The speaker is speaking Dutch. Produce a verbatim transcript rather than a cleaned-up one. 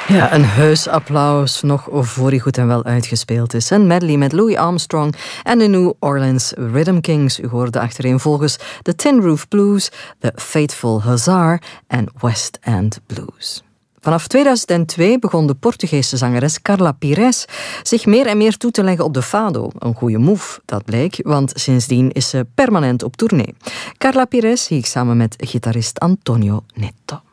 Ja, een heus applaus nog voor hij goed en wel uitgespeeld is. Een medley met Louis Armstrong en de New Orleans Rhythm Kings. U hoorde achtereenvolgens de Tin Roof Blues, The Faithful Hussar en West End Blues. Vanaf tweeduizend twee begon de Portugese zangeres Carla Pires zich meer en meer toe te leggen op de fado. Een goede move, dat bleek, want sindsdien is ze permanent op tournee. Carla Pires zie ik samen met gitarist Antonio Netto.